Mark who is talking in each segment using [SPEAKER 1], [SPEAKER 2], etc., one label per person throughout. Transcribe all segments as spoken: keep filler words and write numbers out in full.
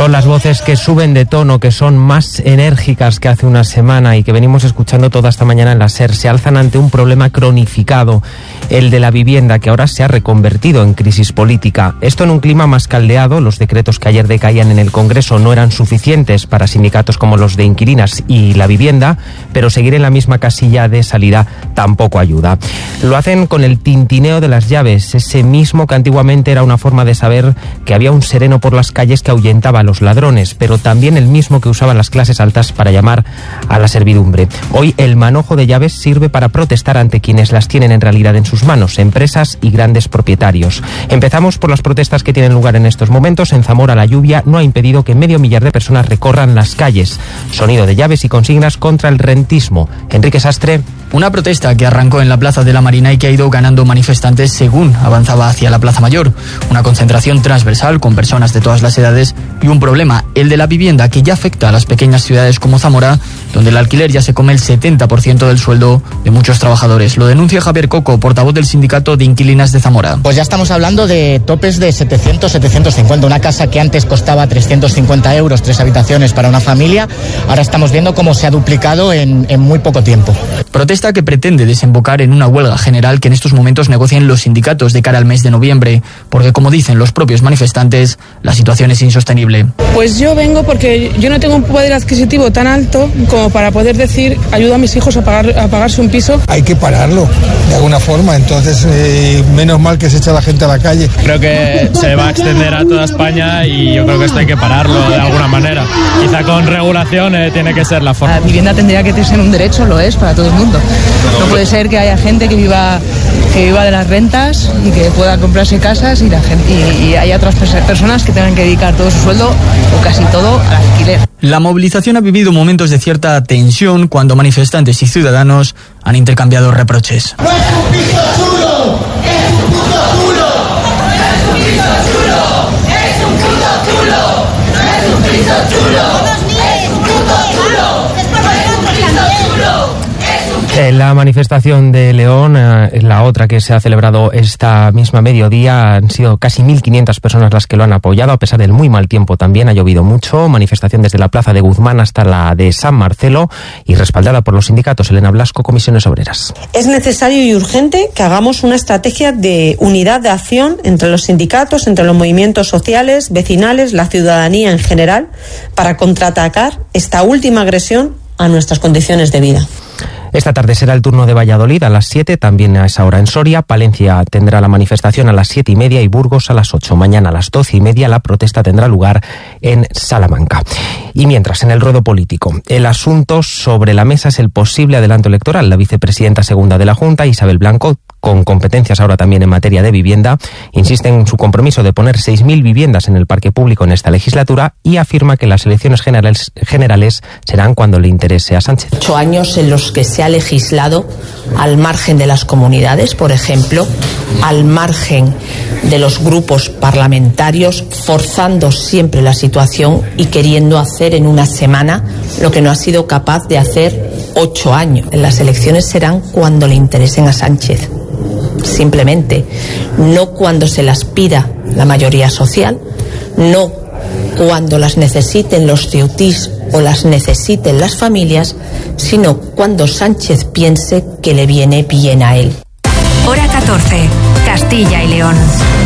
[SPEAKER 1] Son las voces que suben de tono, que son más enérgicas que hace una semana y que venimos escuchando toda esta mañana en la SER. Se alzan ante un problema cronificado, el de la vivienda, que ahora se ha reconvertido en crisis política. Esto en un clima más caldeado. Los decretos que ayer decaían en el Congreso no eran suficientes para sindicatos como los de inquilinas y la vivienda, pero seguir en la misma casilla de salida tampoco ayuda. Lo hacen con el tintineo de las llaves, ese mismo que antiguamente era una forma de saber que había un sereno por las calles que ahuyentaba a los ladrones, pero también el mismo que usaban las clases altas para llamar a la servidumbre. Hoy el manojo de llaves sirve para protestar ante quienes las tienen en realidad en sus manos, empresas y grandes propietarios. Empezamos por las protestas que tienen lugar en estos momentos. En Zamora la lluvia no ha impedido que medio millar de personas recorran las calles. Sonido de llaves y consignas contra el rentismo. Enrique Sastre.
[SPEAKER 2] Una protesta que arrancó en la Plaza de la Marina y que ha ido ganando manifestantes según avanzaba hacia la Plaza Mayor. Una concentración transversal con personas de todas las edades y un problema, el de la vivienda, que ya afecta a las pequeñas ciudades como Zamora, donde el alquiler ya se come el setenta por ciento del sueldo de muchos trabajadores. Lo denuncia Javier Coco, portavoz del sindicato de inquilinas de Zamora.
[SPEAKER 3] Pues ya estamos hablando de topes de setecientos, setecientos cincuenta. Una casa que antes costaba trescientos cincuenta euros, tres habitaciones para una familia, ahora estamos viendo cómo se ha duplicado en, en muy poco tiempo.
[SPEAKER 2] Protesta que pretende desembocar en una huelga general que en estos momentos negocian los sindicatos de cara al mes de noviembre, porque como dicen los propios manifestantes, la situación es insostenible.
[SPEAKER 4] Pues yo vengo porque yo no tengo un poder adquisitivo tan alto como para poder decir ayudo a mis hijos a pagar a pagarse un piso.
[SPEAKER 5] Hay que pararlo de alguna forma, entonces eh, menos mal que se echa la gente a la calle.
[SPEAKER 6] Creo que se va a extender a toda España y yo creo que esto hay que pararlo de alguna manera. Quizá con regulación eh, tiene que ser la forma.
[SPEAKER 7] La vivienda tendría que ser un derecho, lo es para todo el mundo. No puede ser que haya gente que viva que viva de las rentas y que pueda comprarse casas y la gente y, y haya otras personas que tengan que dedicar todo su sueldo o casi todo al alquiler.
[SPEAKER 2] La movilización ha vivido momentos de cierta tensión cuando manifestantes y ciudadanos han intercambiado reproches.
[SPEAKER 8] ¡No es un piso chulo! ¡Es un puto chulo! ¡No es un piso chulo! ¡Es un puto chulo! ¡No es un piso chulo! ¡Es un puto chulo! ¡Es un piso chulo!
[SPEAKER 1] En la manifestación de León, la otra que se ha celebrado esta misma mediodía, han sido casi mil quinientas personas las que lo han apoyado, a pesar del muy mal tiempo también, ha llovido mucho. Manifestación desde la Plaza de Guzmán hasta la de San Marcelo y respaldada por los sindicatos. Elena Blasco, Comisiones Obreras.
[SPEAKER 9] Es necesario y urgente que hagamos una estrategia de unidad de acción entre los sindicatos, entre los movimientos sociales, vecinales, la ciudadanía en general, para contraatacar esta última agresión a nuestras condiciones de vida.
[SPEAKER 1] Esta tarde será el turno de Valladolid a las siete, también a esa hora en Soria. Palencia tendrá la manifestación a las siete y media y Burgos a las ocho. Mañana a las doce y media la protesta tendrá lugar en Salamanca. Y mientras, en el ruedo político, el asunto sobre la mesa es el posible adelanto electoral. La vicepresidenta segunda de la Junta, Isabel Blanco, con competencias ahora también en materia de vivienda, insiste en su compromiso de poner seis mil viviendas en el parque público en esta legislatura y afirma que las elecciones generales, generales serán cuando le interese a Sánchez.
[SPEAKER 10] Ocho años en los que se ha legislado al margen de las comunidades, por ejemplo, al margen de los grupos parlamentarios, forzando siempre la situación y queriendo hacer en una semana lo que no ha sido capaz de hacer ocho años. Las elecciones serán cuando le interesen a Sánchez. Simplemente, no cuando se las pida la mayoría social, no cuando las necesiten los ceutís o las necesiten las familias, sino cuando Sánchez piense que le viene bien a él.
[SPEAKER 11] Hora catorce, Castilla y León.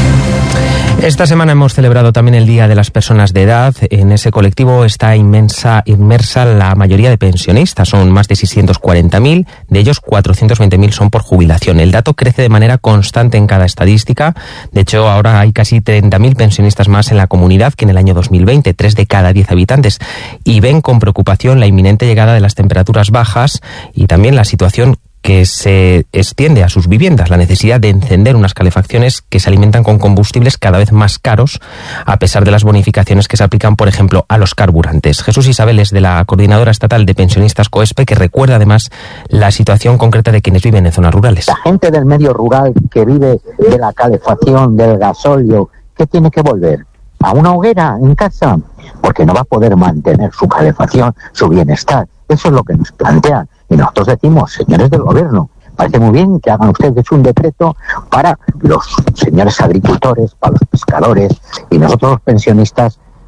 [SPEAKER 1] Esta semana hemos celebrado también el Día de las Personas de Edad. En ese colectivo está inmensa, inmersa la mayoría de pensionistas. Son más de seiscientos cuarenta mil, de ellos cuatrocientos veinte mil son por jubilación. El dato crece de manera constante en cada estadística. De hecho, ahora hay casi treinta mil pensionistas más en la comunidad que en el año dos mil veinte, tres de cada diez habitantes. Y ven con preocupación la inminente llegada de las temperaturas bajas y también la situación que se extiende a sus viviendas, la necesidad de encender unas calefacciones que se alimentan con combustibles cada vez más caros, a pesar de las bonificaciones que se aplican, por ejemplo, a los carburantes. Jesús Isabel es de la Coordinadora Estatal de Pensionistas COESPE, que recuerda además la situación concreta de quienes viven en zonas rurales.
[SPEAKER 12] La gente del medio rural que vive de la calefacción, del gasóleo, ¿qué tiene que volver? ¿A una hoguera en casa? Porque no va a poder mantener su calefacción, su bienestar. Eso es lo que nos plantean. Y nosotros decimos, señores del gobierno, parece muy bien que hagan ustedes un decreto para los señores agricultores, para los pescadores, y nosotros los pensionistas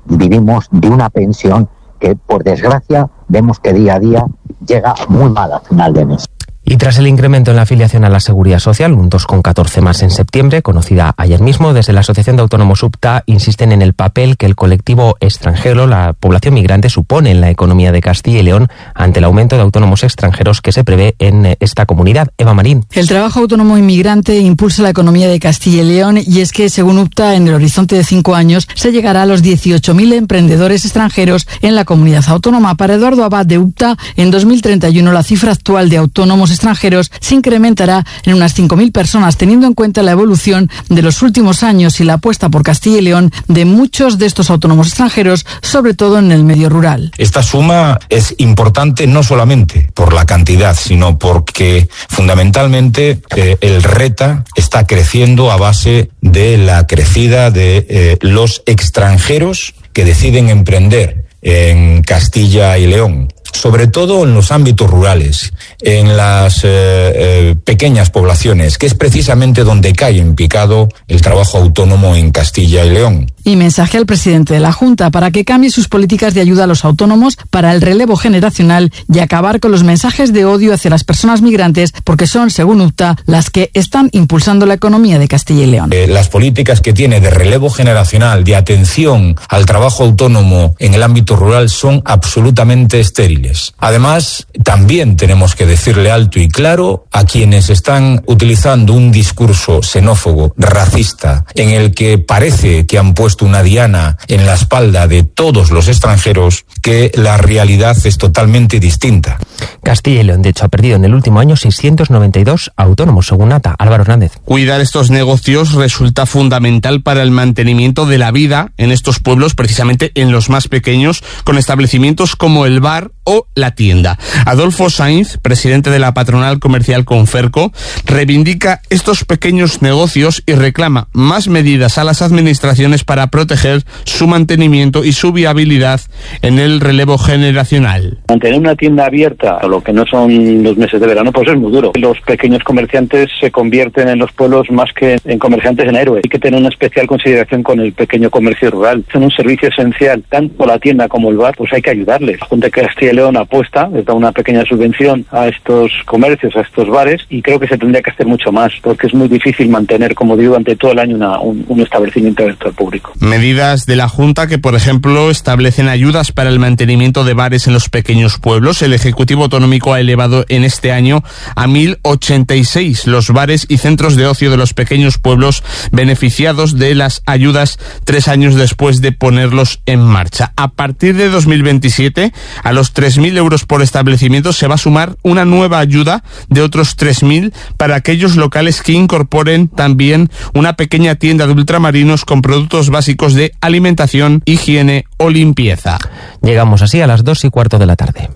[SPEAKER 12] vivimos de una pensión que, por desgracia, vemos que día a día llega muy mal a final de mes.
[SPEAKER 1] Y tras el incremento en la afiliación a la Seguridad Social, un dos coma catorce más en septiembre, conocida ayer mismo, desde la Asociación de Autónomos U P T A insisten en el papel que el colectivo extranjero, la población migrante, supone en la economía de Castilla y León ante el aumento de autónomos extranjeros que se prevé en esta comunidad. Eva Marín.
[SPEAKER 13] El trabajo autónomo inmigrante impulsa la economía de Castilla y León y es que, según U P T A, en el horizonte de cinco años se llegará a los dieciocho mil emprendedores extranjeros en la comunidad autónoma. Para Eduardo Abad de U P T A, en dos mil treinta y uno la cifra actual de autónomos extranjeros se incrementará en unas cinco mil personas, teniendo en cuenta la evolución de los últimos años y la apuesta por Castilla y León de muchos de estos autónomos extranjeros, sobre todo en el medio rural.
[SPEAKER 14] Esta suma es importante no solamente por la cantidad, sino porque fundamentalmente eh, el RETA está creciendo a base de la crecida de eh, los extranjeros que deciden emprender en Castilla y León, sobre todo en los ámbitos rurales, en las eh, eh, pequeñas poblaciones, que es precisamente donde cae en picado el trabajo autónomo en Castilla y León.
[SPEAKER 13] Y mensaje al presidente de la Junta para que cambie sus políticas de ayuda a los autónomos para el relevo generacional y acabar con los mensajes de odio hacia las personas migrantes, porque son, según U P T A, las que están impulsando la economía de Castilla y León.
[SPEAKER 14] Eh, las políticas que tiene de relevo generacional, de atención al trabajo autónomo en el ámbito rural son absolutamente estériles. Además, también tenemos que decirle alto y claro a quienes están utilizando un discurso xenófobo, racista, en el que parece que han puesto una diana en la espalda de todos los extranjeros, que la realidad es totalmente distinta.
[SPEAKER 1] Castilla y León, de hecho, ha perdido en el último año seiscientos noventa y dos autónomos, según Nata. Álvaro Hernández.
[SPEAKER 15] Cuidar estos negocios resulta fundamental para el mantenimiento de la vida en estos pueblos, precisamente en los más pequeños, con establecimientos como el bar o la tienda. Adolfo Sainz, presidente de la patronal comercial Conferco, reivindica estos pequeños negocios y reclama más medidas a las administraciones para proteger su mantenimiento y su viabilidad en el relevo generacional.
[SPEAKER 16] Mantener una tienda abierta a lo que no son los meses de verano, pues es muy duro. Los pequeños comerciantes se convierten en los pueblos más que en comerciantes en héroes. Hay que tener una especial consideración con el pequeño comercio rural. Son un servicio esencial, tanto la tienda como el bar, pues hay que ayudarles. La Junta de Castilla y León apuesta, les da una pequeña subvención a estos comercios, a estos bares, y creo que se tendría que hacer mucho más, porque es muy difícil mantener, como digo, durante todo el año una, un, un establecimiento abierto al público.
[SPEAKER 15] Medidas de la Junta que, por ejemplo, establecen ayudas para el mantenimiento de bares en los pequeños pueblos. El Ejecutivo Autonómico ha elevado en este año a mil ochenta y seis los bares y centros de ocio de los pequeños pueblos beneficiados de las ayudas tres años después de ponerlos en marcha. A partir de dos mil veintisiete, a los tres mil euros por establecimiento se va a sumar una nueva ayuda de otros tres mil para aquellos locales que incorporen también una pequeña tienda de ultramarinos con productos básicos de alimentación, higiene o limpieza.
[SPEAKER 1] Llegamos así a las dos y cuarto de la tarde.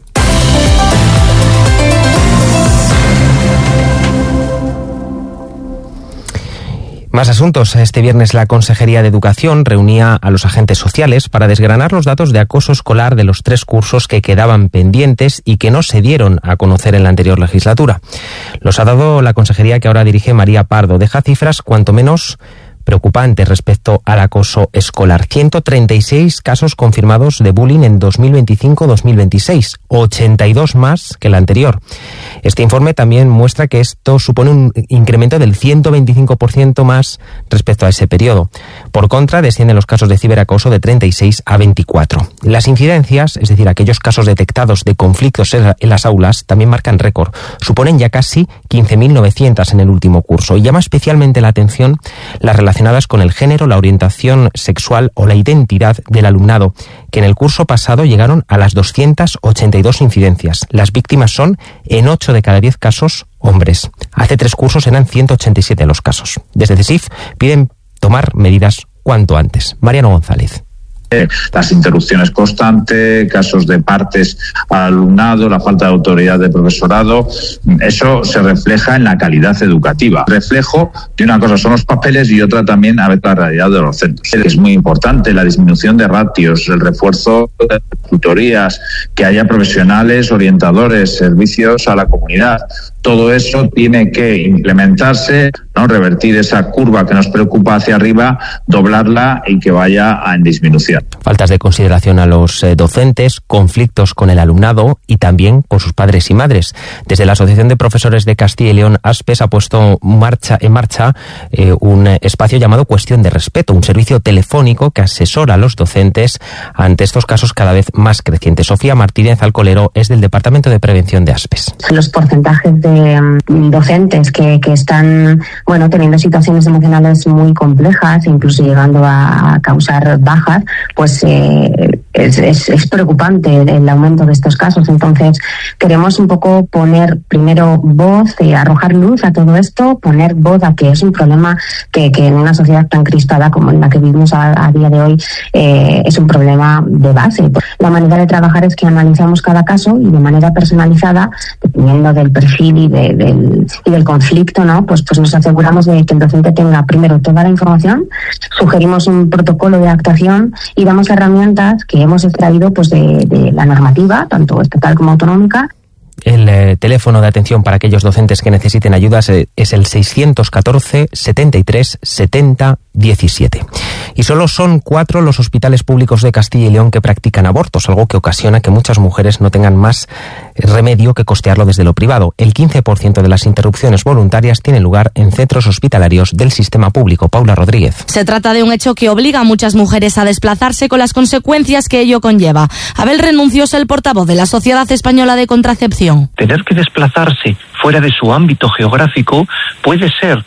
[SPEAKER 1] Más asuntos. Este viernes la Consejería de Educación reunía a los agentes sociales para desgranar los datos de acoso escolar de los tres cursos que quedaban pendientes y que no se dieron a conocer en la anterior legislatura. Los ha dado la Consejería que ahora dirige María Pardo. Deja cifras cuanto menos preocupantes respecto al acoso escolar. ciento treinta y seis casos confirmados de bullying en dos mil veinticinco dos mil veintiséis, ochenta y dos más que el anterior. Este informe también muestra que esto supone un incremento del ciento veinticinco por ciento más respecto a ese periodo. Por contra, descienden los casos de ciberacoso de treinta y seis a veinticuatro. Las incidencias, es decir, aquellos casos detectados de conflictos en las aulas, también marcan récord. Suponen ya casi quince mil novecientos en el último curso. Y llama especialmente la atención las relaciones relacionadas con el género, la orientación sexual o la identidad del alumnado, que en el curso pasado llegaron a las doscientas ochenta y dos incidencias. Las víctimas son, en ocho de cada diez casos, hombres. Hace tres cursos eran ciento ochenta y siete los casos. Desde CESIF piden tomar medidas cuanto antes. Mariano González.
[SPEAKER 17] Las interrupciones constantes, casos de partes al alumnado, la falta de autoridad del profesorado, eso se refleja en la calidad educativa. Reflejo de una cosa son los papeles y otra también a veces la realidad de los centros. Es muy importante la disminución de ratios, el refuerzo de tutorías, que haya profesionales, orientadores, servicios a la comunidad. Todo eso tiene que implementarse, ¿no? Revertir esa curva que nos preocupa hacia arriba, doblarla y que vaya en disminución.
[SPEAKER 1] Faltas de consideración a los eh, docentes, conflictos con el alumnado y también con sus padres y madres. Desde la Asociación de Profesores de Castilla y León, ASPES, ha puesto marcha, en marcha eh, un espacio llamado Cuestión de Respeto, un servicio telefónico que asesora a los docentes ante estos casos cada vez más crecientes. Sofía Martínez Alcolero es del Departamento de Prevención de ASPES.
[SPEAKER 18] Los porcentajes de um, docentes que, que están bueno, teniendo situaciones emocionales muy complejas, incluso llegando a causar bajas, pues eh, es, es, es preocupante el aumento de estos casos. Entonces queremos un poco poner primero voz, eh, arrojar luz a todo esto, poner voz a que es un problema que, que en una sociedad tan crispada como en la que vivimos a, a día de hoy eh, es un problema de base. La manera de trabajar es que analizamos cada caso y de manera personalizada, dependiendo del perfil y, de, del, y del conflicto, ¿no? Pues, pues nos aseguramos de que el docente tenga primero toda la información, sugerimos un protocolo de actuación y damos herramientas que hemos extraído pues de, de la normativa, tanto estatal como autonómica.
[SPEAKER 1] El eh, teléfono de atención para aquellos docentes que necesiten ayudas eh, es el seiscientos catorce, setenta y tres, setenta, diecisiete. Y solo son cuatro los hospitales públicos de Castilla y León que practican abortos, algo que ocasiona que muchas mujeres no tengan más remedio que costearlo desde lo privado. El quince por ciento de las interrupciones voluntarias tienen lugar en centros hospitalarios del sistema público. Paula Rodríguez.
[SPEAKER 19] Se trata de un hecho que obliga a muchas mujeres a desplazarse con las consecuencias que ello conlleva. Abel Renuncio es el portavoz de la Sociedad Española de Contracepción.
[SPEAKER 20] Tener que desplazarse fuera de su ámbito geográfico puede ser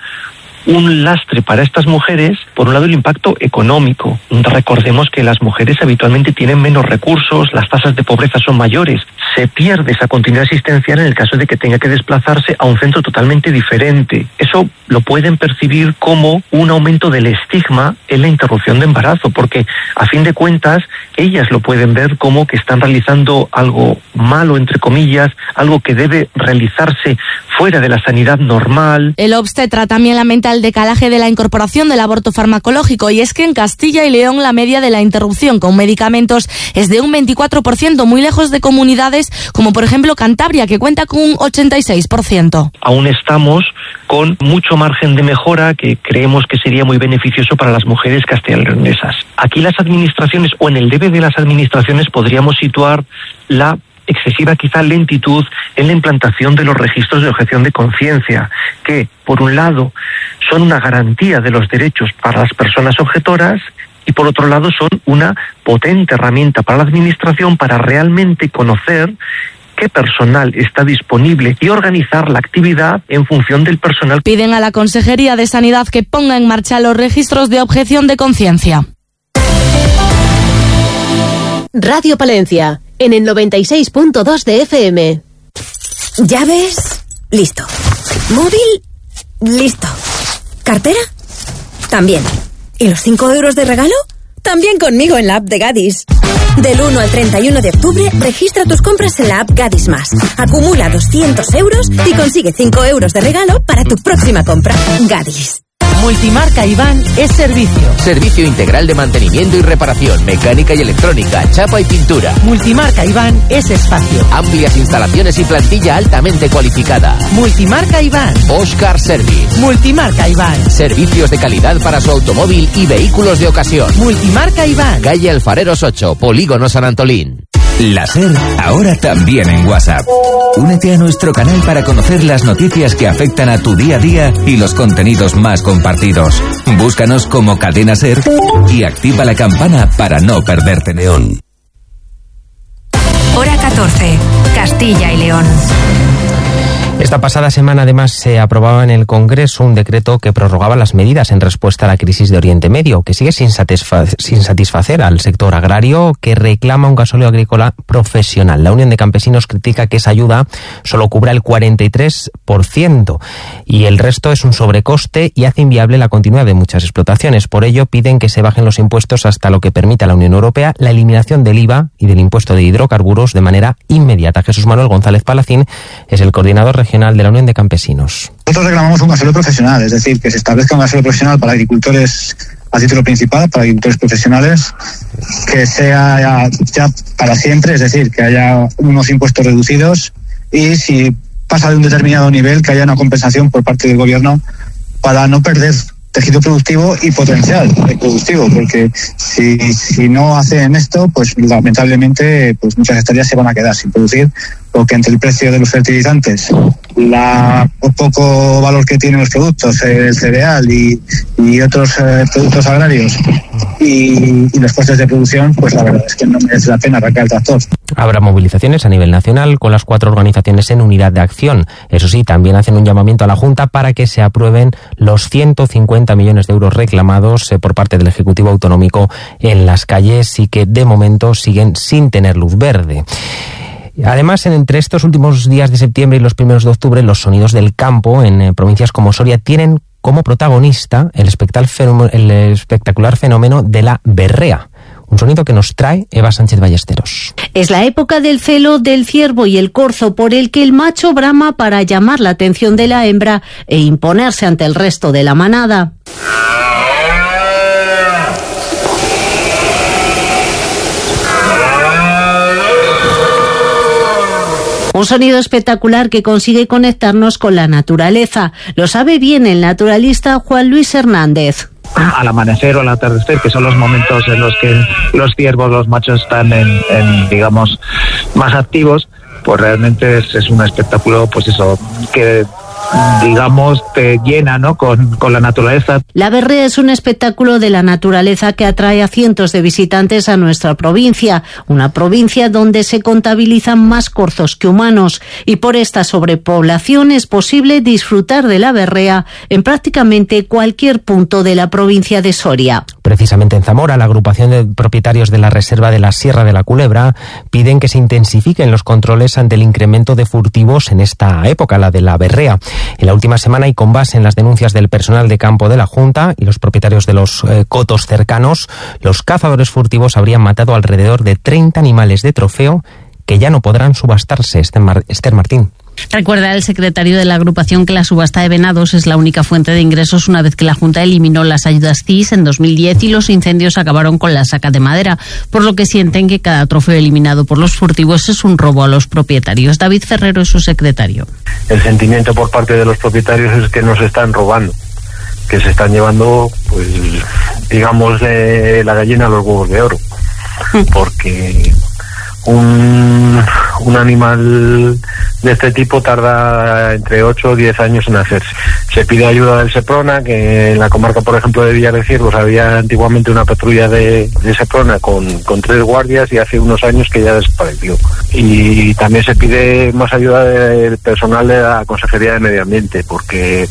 [SPEAKER 20] un lastre para estas mujeres, por un lado el impacto económico. Recordemos que las mujeres habitualmente tienen menos recursos, las tasas de pobreza son mayores. Se pierde esa continuidad asistencial en el caso de que tenga que desplazarse a un centro totalmente diferente. Eso lo pueden percibir como un aumento del estigma en la interrupción de embarazo, porque a fin de cuentas ellas lo pueden ver como que están realizando algo malo, entre comillas, algo que debe realizarse fuera de la sanidad normal.
[SPEAKER 19] El obstetra también lamenta el decalaje de la incorporación del aborto farmacológico, y es que en Castilla y León la media de la interrupción con medicamentos es de un veinticuatro por ciento, muy lejos de comunidades como por ejemplo Cantabria, que cuenta con un ochenta y seis por ciento.
[SPEAKER 20] Aún estamos con mucho margen de mejora que creemos que sería muy beneficioso para las mujeres castellanoleonesas. Aquí las administraciones, o en el debe de las administraciones, podríamos situar la excesiva quizá lentitud en la implantación de los registros de objeción de conciencia, que por un lado son una garantía de los derechos para las personas objetoras y por otro lado son una potente herramienta para la administración para realmente conocer qué personal está disponible y organizar la actividad en función del personal.
[SPEAKER 19] Piden a la Consejería de Sanidad que ponga en marcha los registros de objeción de conciencia.
[SPEAKER 21] Radio Palencia, en el noventa y seis punto dos de F M.
[SPEAKER 22] ¿Llaves? Listo. ¿Móvil? Listo. ¿Cartera? También. ¿Y los cinco euros de regalo? También conmigo en la app de Gadis. Del uno al treinta y uno de octubre, registra tus compras en la app Gadis Más. Acumula doscientos euros y consigue cinco euros de regalo para tu próxima compra. Gadis.
[SPEAKER 23] Multimarca Iván es servicio.
[SPEAKER 24] Servicio integral de mantenimiento y reparación, mecánica y electrónica, chapa y pintura.
[SPEAKER 23] Multimarca Iván es espacio.
[SPEAKER 24] Amplias instalaciones y plantilla altamente cualificada.
[SPEAKER 23] Multimarca Iván.
[SPEAKER 24] Oscar Service.
[SPEAKER 23] Multimarca Iván.
[SPEAKER 24] Servicios de calidad para su automóvil y vehículos de ocasión.
[SPEAKER 23] Multimarca Iván.
[SPEAKER 24] Calle Alfareros ocho, Polígono San Antolín.
[SPEAKER 25] La SER, ahora también en WhatsApp. Únete a nuestro canal para conocer las noticias que afectan a tu día a día y los contenidos más compartidos. Búscanos como Cadena SER y activa la campana para no perderte. León.
[SPEAKER 11] Hora catorce, Castilla y León.
[SPEAKER 1] Esta pasada semana, además, se aprobaba en el Congreso un decreto que prorrogaba las medidas en respuesta a la crisis de Oriente Medio, que sigue sin, satisfa- sin satisfacer al sector agrario, que reclama un gasóleo agrícola profesional. La Unión de Campesinos critica que esa ayuda solo cubra el cuarenta y tres por ciento y el resto es un sobrecoste y hace inviable la continuidad de muchas explotaciones. Por ello, piden que se bajen los impuestos hasta lo que permita la Unión Europea, la eliminación del I V A y del impuesto de hidrocarburos de manera inmediata. Jesús Manuel González Palacín es el coordinador regional de la Unión de Campesinos.
[SPEAKER 26] Nosotros reclamamos un gasóleo profesional, es decir, que se establezca un gasóleo profesional para agricultores a título principal, para agricultores profesionales, que sea ya, ya para siempre, es decir, que haya unos impuestos reducidos y si pasa de un determinado nivel, que haya una compensación por parte del gobierno para no perder tejido productivo y potencial productivo, porque si, si no hacen esto, pues lamentablemente pues muchas hectáreas se van a quedar sin producir, porque entre el precio de los fertilizantes, la poco valor que tienen los productos, el cereal y, y otros eh, productos agrarios y, y los costes de producción, pues la verdad es que no merece la pena arrancar el tractor.
[SPEAKER 1] Habrá movilizaciones a nivel nacional con las cuatro organizaciones en unidad de acción. Eso sí, también hacen un llamamiento a la Junta para que se aprueben los ciento cincuenta millones de euros reclamados eh, por parte del Ejecutivo Autonómico en las calles y que de momento siguen sin tener luz verde. Además, entre estos últimos días de septiembre y los primeros de octubre, los sonidos del campo en eh, provincias como Soria tienen como protagonista el, el espectacular fenómeno de la berrea. Un sonido que nos trae Eva Sánchez Ballesteros.
[SPEAKER 2] Es la época del celo del ciervo y el corzo, por el que el macho brama para llamar la atención de la hembra e imponerse ante el resto de la manada. Un sonido espectacular que consigue conectarnos con la naturaleza. Lo sabe bien el naturalista Juan Luis Hernández.
[SPEAKER 3] Al amanecer o al atardecer, que son los momentos en los que los ciervos, los machos están en, en digamos, más activos, pues realmente es, es un espectáculo, pues eso, que digamos te llena, ¿no?, con, con la naturaleza.
[SPEAKER 2] La berrea es un espectáculo de la naturaleza que atrae a cientos de visitantes a nuestra provincia, una provincia donde se contabilizan más corzos que humanos, y por esta sobrepoblación es posible disfrutar de la berrea en prácticamente cualquier punto de la provincia de Soria.
[SPEAKER 1] Precisamente en Zamora, la agrupación de propietarios de la reserva de la Sierra de la Culebra piden que se intensifiquen los controles ante el incremento de furtivos en esta época, la de la berrea. En la última semana, y con base en las denuncias del personal de campo de la Junta y los propietarios de los eh, cotos cercanos, los cazadores furtivos habrían matado alrededor de treinta animales de trofeo que ya no podrán subastarse. Esther Martín.
[SPEAKER 4] Recuerda el secretario de la agrupación que la subasta de venados es la única fuente de ingresos una vez que la Junta eliminó las ayudas C I S en dos mil diez y los incendios acabaron con la saca de madera, por lo que sienten que cada trofeo eliminado por los furtivos es un robo a los propietarios. David Ferrero es su secretario.
[SPEAKER 5] El sentimiento por parte de los propietarios es que nos están robando, que se están llevando, pues, digamos, eh, la gallina a los huevos de oro, porque un, un animal de este tipo tarda entre ocho o diez años en hacerse. Se pide ayuda del Seprona, que en la comarca, por ejemplo, de Villar de Ciervos había antiguamente una patrulla de, de Seprona con, con tres guardias y hace unos años que ya desapareció. Y también se pide más ayuda del personal de la Consejería de Medio Ambiente, porque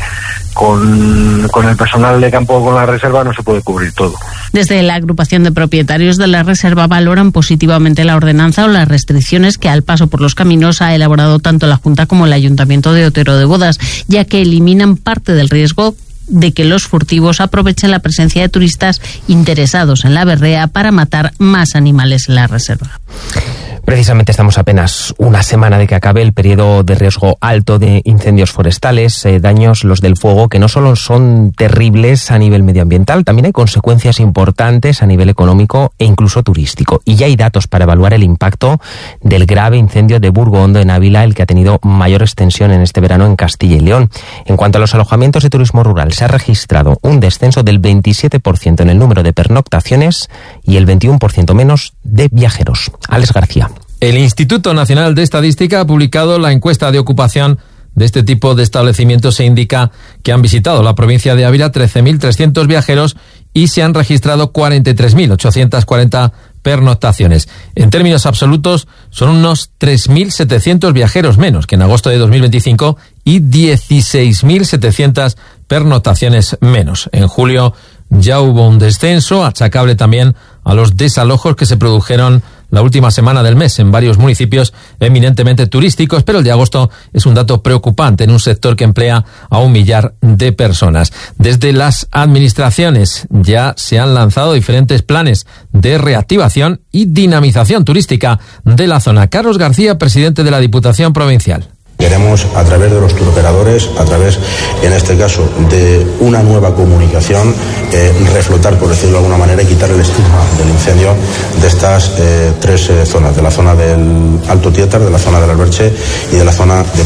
[SPEAKER 5] con, con el personal de campo con la reserva no se puede cubrir todo.
[SPEAKER 4] Desde la agrupación de propietarios de la reserva valoran positivamente la ordenanza o las restricciones que al paso por los caminos ha elaborado tanto la Junta como el Ayuntamiento de Otero de Bodas, ya que eliminan parte del riesgo de que los furtivos aprovechen la presencia de turistas interesados en la berrea para matar más animales en la reserva.
[SPEAKER 1] Precisamente estamos apenas una semana de que acabe el periodo de riesgo alto de incendios forestales, eh, daños los del fuego que no solo son terribles a nivel medioambiental, también hay consecuencias importantes a nivel económico e incluso turístico. Y ya hay datos para evaluar el impacto del grave incendio de Burgo Hondo en Ávila, el que ha tenido mayor extensión en este verano en Castilla y León. En cuanto a los alojamientos de turismo rural, se ha registrado un descenso del veintisiete por ciento en el número de pernoctaciones y el veintiuno por ciento menos de viajeros. Alex García.
[SPEAKER 6] El Instituto Nacional de Estadística ha publicado la encuesta de ocupación de este tipo de establecimientos. Se indica que han visitado la provincia de Ávila trece mil trescientos viajeros y se han registrado cuarenta y tres mil ochocientos cuarenta pernoctaciones. En términos absolutos, son unos tres mil setecientos viajeros menos que en agosto de dos mil veinticinco y dieciséis mil setecientas pernoctaciones menos. En julio ya hubo un descenso, achacable también a los desalojos que se produjeron la última semana del mes en varios municipios eminentemente turísticos, pero el de agosto es un dato preocupante en un sector que emplea a un millar de personas. Desde las administraciones ya se han lanzado diferentes planes de reactivación y dinamización turística de la zona. Carlos García, presidente de la Diputación Provincial.
[SPEAKER 7] Queremos, a través de los turoperadores, a través, en este caso, de una nueva comunicación, eh, reflotar, por decirlo de alguna manera, y quitar el estigma del incendio de estas eh, tres eh, zonas, de la zona del Alto Tietar, de la zona del Alberche y de la zona de Pinares.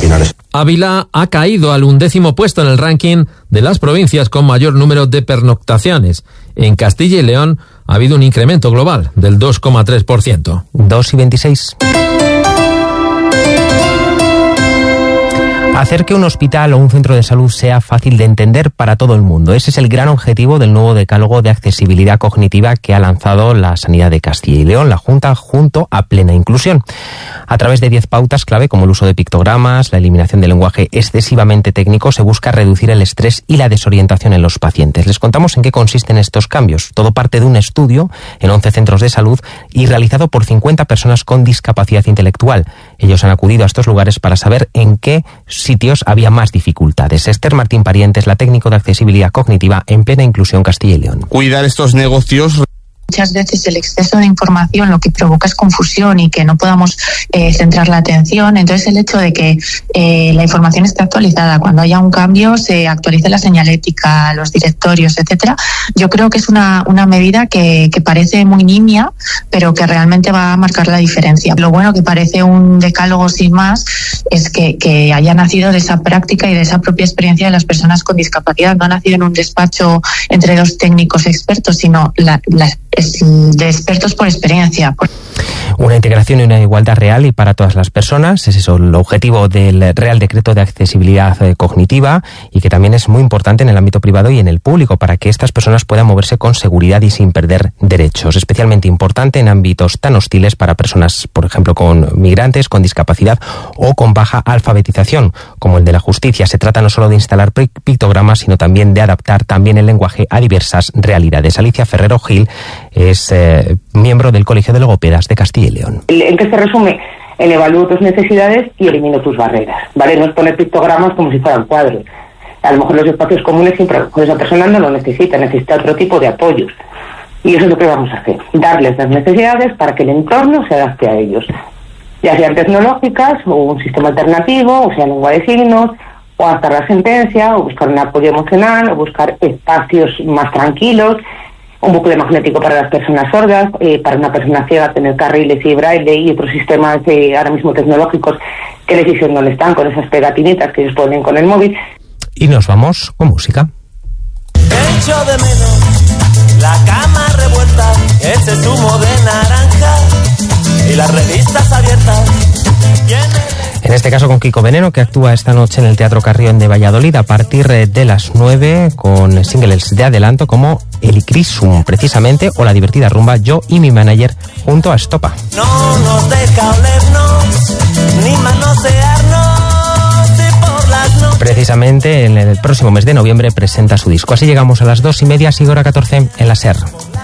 [SPEAKER 6] Ávila ha caído al undécimo puesto en el ranking de las provincias con mayor número de pernoctaciones. En Castilla y León ha habido un incremento global del dos coma tres por ciento.
[SPEAKER 1] dos y veintiséis. Hacer que un hospital o un centro de salud sea fácil de entender para todo el mundo. Ese es el gran objetivo del nuevo decálogo de accesibilidad cognitiva que ha lanzado la Sanidad de Castilla y León, la Junta, junto a Plena Inclusión. A través de diez pautas clave, como el uso de pictogramas, la eliminación del lenguaje excesivamente técnico, se busca reducir el estrés y la desorientación en los pacientes. Les contamos en qué consisten estos cambios. Todo parte de un estudio en once centros de salud y realizado por cincuenta personas con discapacidad intelectual. Ellos han acudido a estos lugares para saber en qué sitios había más dificultades. Esther Martín Parientes, la técnico de accesibilidad cognitiva en Plena Inclusión Castilla y León.
[SPEAKER 15] Cuidar estos negocios.
[SPEAKER 8] Muchas veces el exceso de información lo que provoca es confusión y que no podamos eh, centrar la atención. Entonces el hecho de que eh, la información esté actualizada, cuando haya un cambio se actualice la señalética, los directorios, etcétera, yo creo que es una, una medida que, que parece muy nimia, pero que realmente va a marcar la diferencia. Lo bueno que parece un decálogo sin más es que, que haya nacido de esa práctica y de esa propia experiencia de las personas con discapacidad. No ha nacido en un despacho entre dos técnicos expertos, sino la, la de expertos por experiencia.
[SPEAKER 1] Una integración y una igualdad real y para todas las personas. Es eso el objetivo del Real Decreto de Accesibilidad Cognitiva, y que también es muy importante en el ámbito privado y en el público para que estas personas puedan moverse con seguridad y sin perder derechos. Especialmente importante en ámbitos tan hostiles para personas, por ejemplo, con migrantes, con discapacidad o con baja alfabetización, como el de la justicia. Se trata no solo de instalar pictogramas, sino también de adaptar también el lenguaje a diversas realidades. Alicia Ferrero Gil es eh, miembro del Colegio de Logopedas de Castilla y León.
[SPEAKER 9] ¿En qué se resume? En evalúo tus necesidades y elimino tus barreras, ¿vale? No es poner pictogramas como si fueran cuadros. A lo mejor los espacios comunes siempre, pues esa persona no lo necesita, necesita otro tipo de apoyos. Y eso es lo que vamos a hacer, darles las necesidades para que el entorno se adapte a ellos. Ya sean tecnológicas, o un sistema alternativo, o sea lengua de signos, o hasta la sentencia, o buscar un apoyo emocional, o buscar espacios más tranquilos, un bucle magnético para las personas sordas, eh, para una persona ciega tener carriles y braille y otros sistemas eh, ahora mismo tecnológicos que les dicen dónde están, con esas pegatinitas que ellos ponen con el móvil.
[SPEAKER 1] Y nos vamos con música.
[SPEAKER 10] Echo de menos la cama revuelta, ese zumo de naranja y las revistas abiertas.
[SPEAKER 1] En este caso con Kiko Veneno, que actúa esta noche en el Teatro Carrión de Valladolid a partir de las nueve, con singles de adelanto como El Icrisum, precisamente, o la divertida rumba Yo y mi manager junto a Estopa.
[SPEAKER 10] No nos deja olernos, ni manosearnos, y por las noches.
[SPEAKER 1] Precisamente en el próximo mes de noviembre presenta su disco. Así llegamos a las dos y media, sigue hora catorce en la SER.